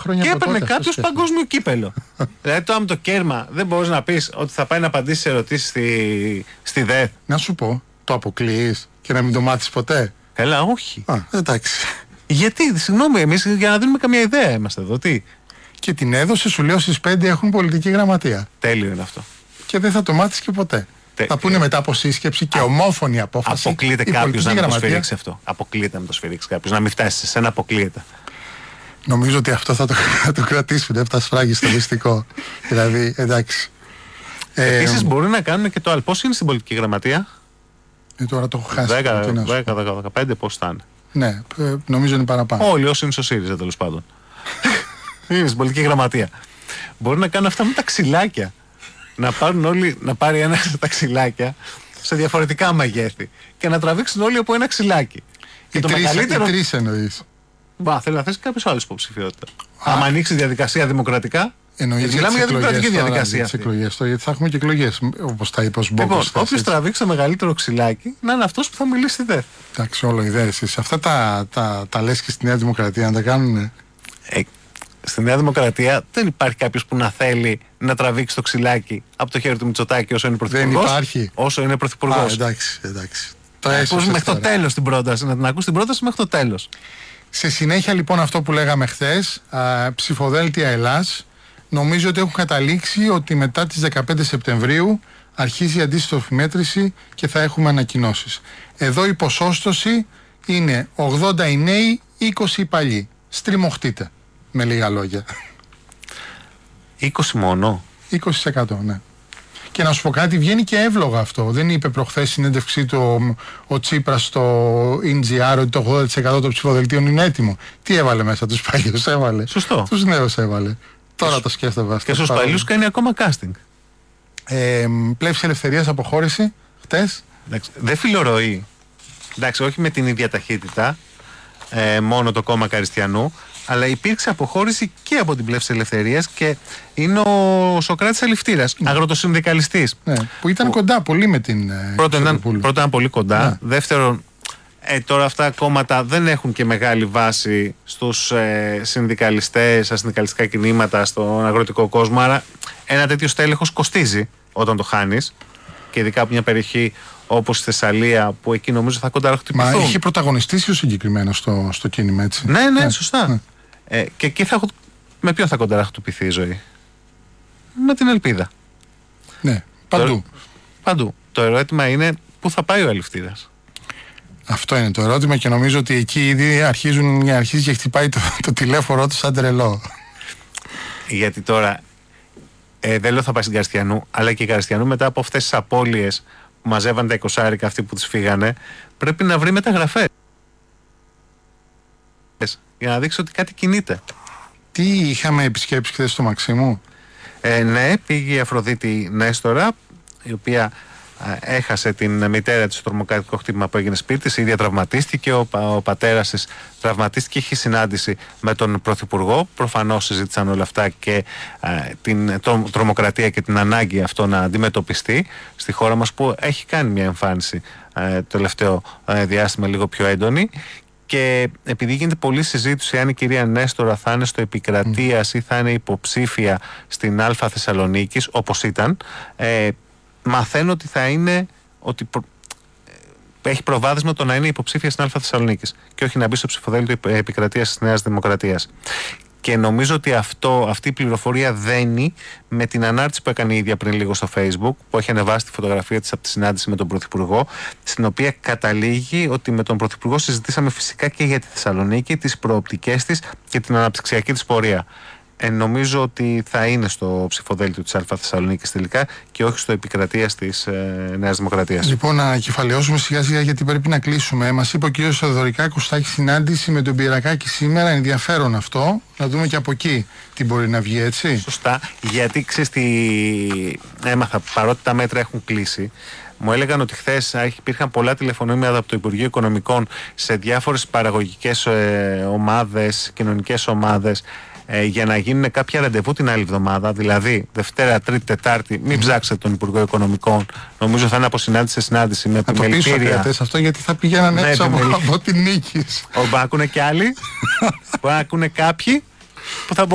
χρόνια και από τότε. Και έπαιρνε κάποιο παγκόσμιο κύπελο. Δηλαδή, το άμα το κέρμα δεν μπορεί να πει ότι θα πάει να απαντήσει σε ερωτήσεις στη ΔΕΘ. Να σου πω, το αποκλείεις και να μην το μάθεις ποτέ. Έλα, όχι. Εντάξει. Γιατί, συγγνώμη, εμείς για να δίνουμε καμία ιδέα είμαστε εδώ. Τι. Και την έδωσε, σου λέω, στις 5 έχουν πολιτική γραμματεία. Τέλειο είναι αυτό. Και δεν θα το μάθεις και ποτέ. Θα πούνε μετά από σύσκεψη και ομόφωνη απόφαση. Αποκλείεται κάποιο να μην το σφυρίξει αυτό. Αποκλείεται να το σφυρίξει κάποιο. Να μην φτάσει σε σένα, αποκλείεται. Νομίζω ότι αυτό θα το κρατήσουν. Έφτασε σφράγγι στο μυστικό. Δηλαδή, εντάξει. Επίσης μπορεί να κάνουν και το άλλο. Πώς είναι στην πολιτική γραμματεία? Τώρα το έχω χάσει. 10-15 πώς θα είναι. Ναι, νομίζω είναι παραπάνω. Όλοι όσοι είναι στο ΣΥΡΙΖΑ τέλος πάντων. Είναι στην πολιτική γραμματεία. Μπορεί να κάνουν αυτά με τα ξυλάκια. Να πάρουν όλοι, να πάρει ένα τα ξυλάκια σε διαφορετικά μεγέθη και να τραβήξουν όλοι από ένα ξυλάκι. Οι τρεις εννοείς. Θέλω να θέσει κάποιο άλλο υποψηφιότητα. Αν ανοίξει διαδικασία δημοκρατικά. Μιλάμε για δημοκρατική διαδικασία. Γιατί θα έχουμε και εκλογές, όπως τα είπε ο Μπόκος. Λοιπόν, όποιος τραβήξει το μεγαλύτερο ξυλάκι να είναι αυτός που θα μιλήσει στη ΔΕΘ. Εντάξει, όλο ιδέες. Αυτά τα λες και στη Νέα Δημοκρατία να τα κάνουνε. Στη Νέα Δημοκρατία δεν υπάρχει κάποιος που να θέλει να τραβήξει το ξυλάκι από το χέρι του Μητσοτάκη όσο είναι πρωθυπουργός. Δεν υπάρχει. Όσο είναι πρωθυπουργός. Εντάξει. Μέχρι το τέλος την πρόταση. Να την ακούς την πρόταση μέχρι το τέλος. Σε συνέχεια λοιπόν αυτό που λέγαμε χθες, ψηφοδέλτια Ελλάς, νομίζω ότι έχουν καταλήξει ότι μετά τις 15 Σεπτεμβρίου αρχίζει η αντίστοιχη μέτρηση και θα έχουμε ανακοινώσεις. Εδώ η ποσόστοση είναι 80 οι νέοι, 20 οι παλιοί. Στριμωχτείτε, με λίγα λόγια. 20 μόνο? 20%, ναι. Και να σου πω κάτι, βγαίνει και εύλογα αυτό. Δεν είπε προχθές συνέντευξή του ο Τσίπρας στο NGR ότι το 80% των ψηφοδελτίων είναι έτοιμο. Τι έβαλε μέσα, τους παλιούς έβαλε. Σωστό. Τους νέους έβαλε. Τώρα το σκέφτομαι αυτό. Και στους παλιούς κάνει ακόμα casting. Πλεύση ελευθερίας αποχώρηση χτες. Δεν φιλορροεί. Εντάξει, όχι με την ίδια ταχύτητα, μόνο το κόμμα Καριστιανού, αλλά υπήρξε αποχώρηση και από την Πλεύση Ελευθερίας και είναι ο Σωκράτης Αληφτήρας, αγροτοσυνδικαλιστής. Ναι, που ήταν κοντά πολύ με την. Πρώτα ήταν πολύ κοντά. Ναι. Δεύτερον, τώρα αυτά τα κόμματα δεν έχουν και μεγάλη βάση στους συνδικαλιστές, στα συνδικαλιστικά κινήματα, στον αγροτικό κόσμο. Άρα ένα τέτοιο στέλεχος κοστίζει όταν το χάνεις. Και ειδικά από μια περιοχή όπως η Θεσσαλία, που εκεί νομίζω θα κονταραχτυπηθούν. Μα είχε πρωταγωνιστήσει ο συγκεκριμένος στο κίνημα, έτσι. Ναι, σωστά. Ναι. Και εκεί με ποιον θα κονταραχτυπηθεί η ζωή? Με την ελπίδα. Ναι, παντού. Παντού. Το ερώτημα είναι πού θα πάει ο Αληφτήρας. Αυτό είναι το ερώτημα και νομίζω ότι εκεί ήδη αρχίζει και χτυπάει το τηλέφωνο του σαν τρελό. Γιατί τώρα δεν λέω θα πάει στην Καριστιανού, αλλά και η Καριστιανού μετά από αυτές τις απώλειες που μαζεύαν τα 20 αυτοί που τις φύγανε, πρέπει να βρει μεταγραφές για να δείξει ότι κάτι κινείται. Τι είχαμε επισκέψει χθες στο Μαξίμου? Ναι, πήγε η Αφροδίτη Νέστορα, η οποία έχασε την μητέρα της στο τρομοκρατικό χτύπημα που έγινε σπίτι της. Η ίδια τραυματίστηκε, ο πατέρας της τραυματίστηκε, είχε συνάντηση με τον Πρωθυπουργό. Προφανώς συζήτησαν όλα αυτά και την τρομοκρατία και την ανάγκη αυτό να αντιμετωπιστεί στη χώρα μας, που έχει κάνει μια εμφάνιση το τελευταίο διάστημα λίγο πιο έντονη. Και επειδή γίνεται πολλή συζήτηση αν η κυρία Νέστορα θα είναι στο Επικρατείας ή θα είναι υποψήφια στην Α Θεσσαλονίκης, όπως ήταν, μαθαίνω ότι θα είναι, ότι έχει προβάδισμα το να είναι υποψήφια στην Α Θεσσαλονίκης και όχι να μπει στο ψηφοδέλτιο Επικρατείας της Νέας Δημοκρατίας. Και νομίζω ότι αυτή η πληροφορία δένει με την ανάρτηση που έκανε η ίδια πριν λίγο στο Facebook, που έχει ανεβάσει τη φωτογραφία της από τη συνάντηση με τον Πρωθυπουργό, στην οποία καταλήγει ότι με τον Πρωθυπουργό συζητήσαμε φυσικά και για τη Θεσσαλονίκη, τις προοπτικές της και την αναπτυξιακή της πορεία. Νομίζω ότι θα είναι στο ψηφοδέλτιο της Α Θεσσαλονίκης τελικά και όχι στο Επικρατείας της Νέας Δημοκρατίας. Λοιπόν, να ανακεφαλαιώσουμε σιγά σιγά γιατί πρέπει να κλείσουμε. Μας είπε ο κ. Θεοδωρικάκος θα έχει συνάντηση με τον Πυρακάκη σήμερα. Ενδιαφέρον αυτό. Να δούμε και από εκεί τι μπορεί να βγει, έτσι. Σωστά. Γιατί ξέρεις τι έμαθα, παρότι τα μέτρα έχουν κλείσει. Μου έλεγαν ότι χθες υπήρχαν πολλά τηλεφωνήματα από το Υπουργείο Οικονομικών σε διάφορες παραγωγικές ομάδες, κοινωνικές ομάδες, για να γίνουν κάποια ραντεβού την άλλη εβδομάδα, δηλαδή Δευτέρα, Τρίτη, Τετάρτη. Μην ψάξετε τον Υπουργό Οικονομικών. Νομίζω θα είναι από συνάντηση σε συνάντηση με επιμελητήρια. Αυτό γιατί θα πηγαίναν έξω από την νίκη. Μπορεί να ακούνε κι άλλοι, μπορεί να ακούνε κάποιοι που θα